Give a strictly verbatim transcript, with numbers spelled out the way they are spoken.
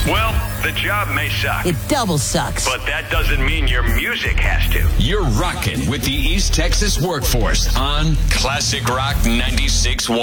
Well, the job may suck. It double sucks. But that doesn't mean your music has to. You're rocking with the East Texas Workforce on Classic Rock ninety-six point one.